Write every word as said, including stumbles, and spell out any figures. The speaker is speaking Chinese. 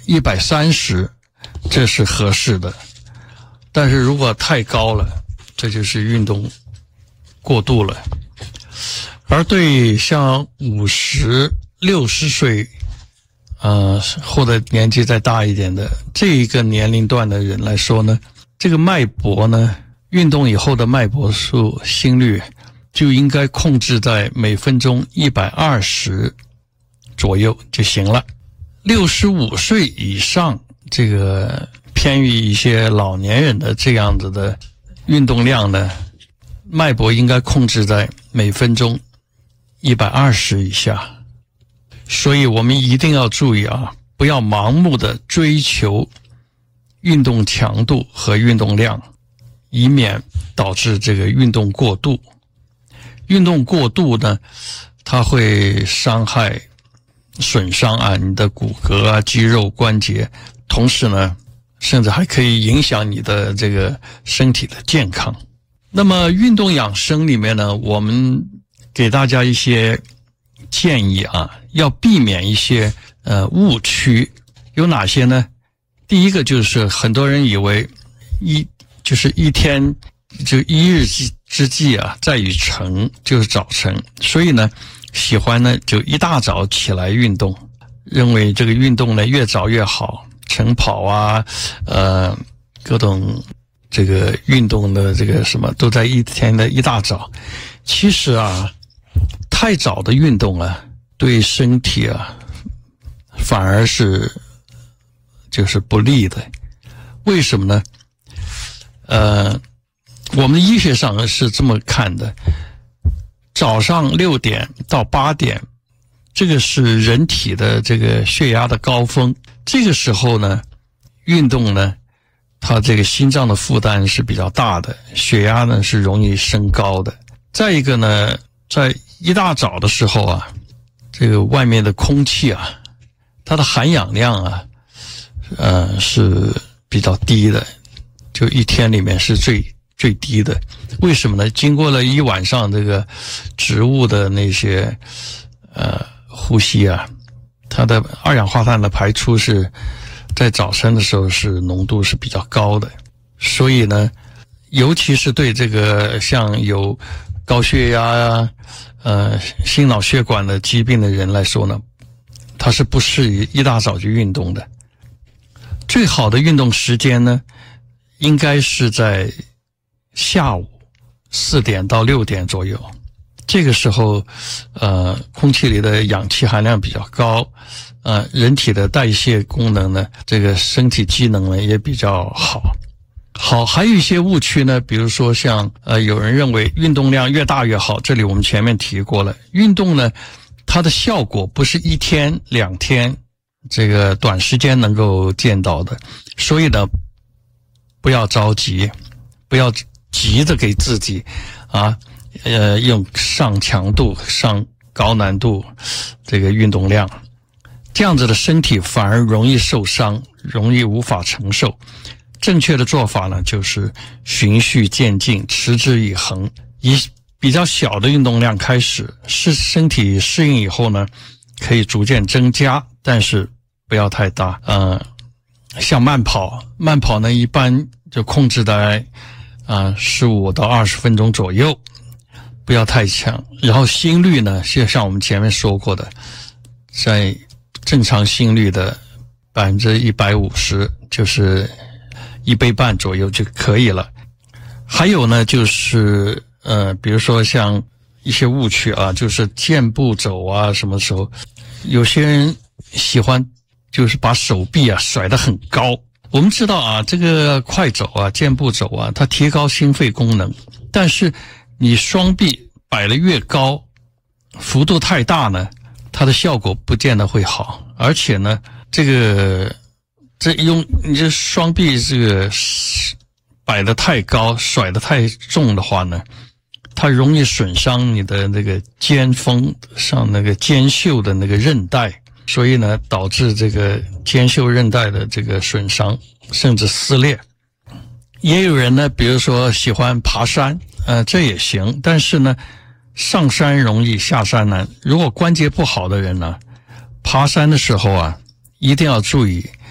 一百三十，这是合适的。但是如果太高了，这就是运动过度了。而对像五十、六十岁，呃，或者年纪再大一点的这一个年龄段的人来说呢，这个脉搏呢，运动以后的脉搏数、心率就应该控制在每分钟一百二十左右就行了。六十五岁以上，这个偏于一些老年人的这样子的运动量呢，脉搏应该控制在每分钟一百二十以下。所以我们一定要注意啊，不要盲目的追求运动强度和运动量，以免导致这个运动过度。运动过度呢，它会伤害损伤啊你的骨骼啊、肌肉、关节，同时呢甚至还可以影响你的这个身体的健康。那么运动养生里面呢，我们给大家一些建议啊，要避免一些呃误区。有哪些呢？第一个就是很多人以为一就是一天就一日之之计啊在于晨，就是早晨，所以呢喜欢呢就一大早起来运动，认为这个运动呢越早越好，晨跑啊，呃各种这个运动的这个什么都在一天的一大早。其实啊，太早的运动啊，对身体啊反而是就是不利的。为什么呢？呃，我们医学上是这么看的，早上六点到八点，这个是人体的这个血压的高峰，这个时候呢，运动呢，它这个心脏的负担是比较大的，血压呢是容易升高的。再一个呢，在一大早的时候啊，这个外面的空气啊，它的含氧量啊，呃，是比较低的，就一天里面是最最低的。为什么呢？经过了一晚上这个植物的那些呃呼吸啊，它的二氧化碳的排出是在早晨的时候是浓度是比较高的。所以呢，尤其是对这个像有高血压啊、呃心脑血管的疾病的人来说呢，它是不适宜一大早就运动的。最好的运动时间呢，应该是在下午四点到六点左右。这个时候，呃，空气里的氧气含量比较高，呃，人体的代谢功能呢，这个身体机能呢也比较好。好，还有一些误区呢，比如说像呃，有人认为运动量越大越好，这里我们前面提过了，运动呢，它的效果不是一天两天这个短时间能够见到的，所以呢，不要着急，不要急着给自己啊，呃，用上强度、上高难度这个运动量，这样子的身体反而容易受伤，容易无法承受。正确的做法呢，就是循序渐进，持之以恒，以比较小的运动量开始，是身体适应以后呢，可以逐渐增加，但是不要太大。呃，像慢跑，慢跑呢一般就控制在啊十五到二十分钟左右，不要太强。然后心率呢，就像我们前面说过的，在正常心率的百分之一百五十，就是一杯半左右就可以了。还有呢，就是呃，比如说像一些误区啊，就是健步走啊，什么时候有些人喜欢就是把手臂啊甩得很高。我们知道啊，这个快走啊、健步走啊，它提高心肺功能，但是你双臂摆得越高，幅度太大呢，它的效果不见得会好。而且呢，这个这用你这双臂这个摆得太高、甩得太重的话呢，它容易损伤你的那个肩峰上那个肩袖的那个韧带，所以呢，导致这个肩袖韧带的这个损伤，甚至撕裂。也有人呢，比如说喜欢爬山，呃，这也行，但是呢，上山容易下山难。如果关节不好的人呢，爬山的时候啊，一定要注意